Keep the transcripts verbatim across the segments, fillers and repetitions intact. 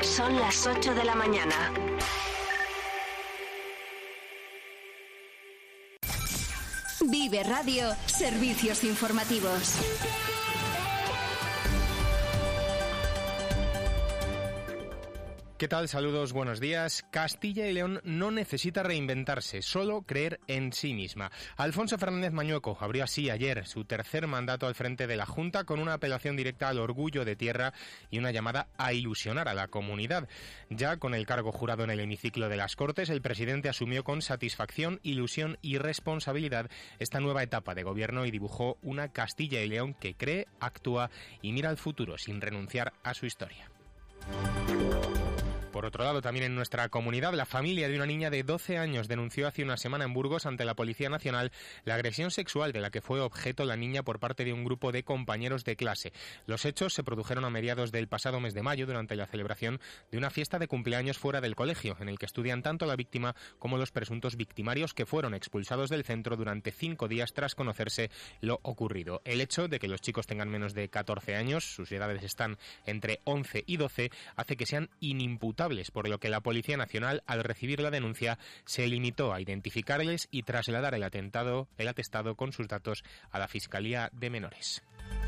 Son las ocho de la mañana. Vive Radio, servicios informativos. ¿Qué tal? Saludos, buenos días. Castilla y León no necesita reinventarse, solo creer en sí misma. Alfonso Fernández Mañueco abrió así ayer su tercer mandato al frente de la Junta con una apelación directa al orgullo de tierra y una llamada a ilusionar a la comunidad. Ya con el cargo jurado en el hemiciclo de las Cortes, el presidente asumió con satisfacción, ilusión y responsabilidad esta nueva etapa de gobierno y dibujó una Castilla y León que cree, actúa y mira al futuro sin renunciar a su historia. Por otro lado, también en nuestra comunidad, la familia de una niña de doce años denunció hace una semana en Burgos ante la Policía Nacional la agresión sexual de la que fue objeto la niña por parte de un grupo de compañeros de clase. Los hechos se produjeron a mediados del pasado mes de mayo durante la celebración de una fiesta de cumpleaños fuera del colegio, en el que estudian tanto la víctima como los presuntos victimarios, que fueron expulsados del centro durante cinco días tras conocerse lo ocurrido. El hecho de que los chicos tengan menos de catorce años, sus edades están entre once y doce, hace que sean inimputables, por lo que la Policía Nacional, al recibir la denuncia, se limitó a identificarles y trasladar el atentado, el atestado con sus datos a la Fiscalía de Menores.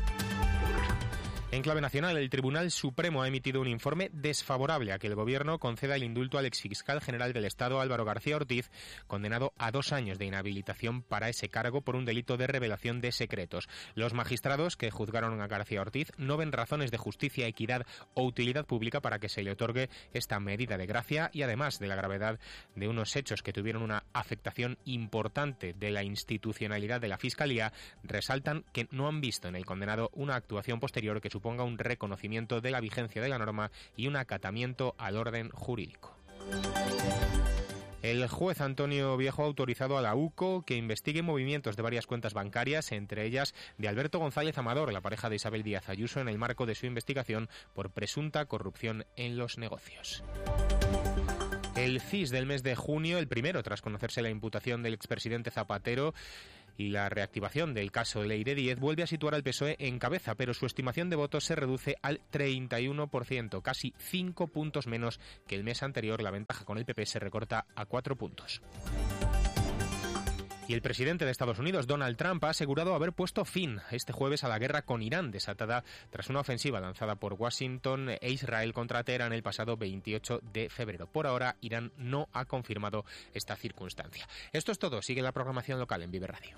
En clave nacional, el Tribunal Supremo ha emitido un informe desfavorable a que el Gobierno conceda el indulto al exfiscal general del Estado, Álvaro García Ortiz, condenado a dos años de inhabilitación para ese cargo por un delito de revelación de secretos. Los magistrados que juzgaron a García Ortiz no ven razones de justicia, equidad o utilidad pública para que se le otorgue esta medida de gracia y, además de la gravedad de unos hechos que tuvieron una afectación importante de la institucionalidad de la Fiscalía, resaltan que no han visto en el condenado una actuación posterior que suponga un reconocimiento de la vigencia de la norma y un acatamiento al orden jurídico. El juez Antonio Viejo ha autorizado a la U C O que investigue movimientos de varias cuentas bancarias, entre ellas de Alberto González Amador, la pareja de Isabel Díaz Ayuso, en el marco de su investigación por presunta corrupción en los negocios. El C I S del mes de junio, el primero tras conocerse la imputación del expresidente Zapatero y la reactivación del caso Leire Díez, vuelve a situar al P S O E en cabeza, pero su estimación de votos se reduce al treinta y uno por ciento, casi cinco puntos menos que el mes anterior. La ventaja con el P P se recorta a cuatro puntos. Y el presidente de Estados Unidos, Donald Trump, ha asegurado haber puesto fin este jueves a la guerra con Irán, desatada tras una ofensiva lanzada por Washington e Israel contra Teherán el pasado veintiocho de febrero. Por ahora, Irán no ha confirmado esta circunstancia. Esto es todo. Sigue la programación local en Vive Radio.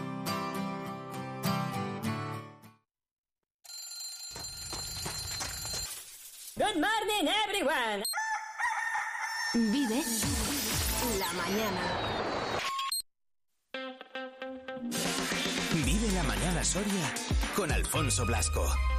Good morning, everyone. Vive la mañana. Vive la mañana Soria con Alfonso Blasco.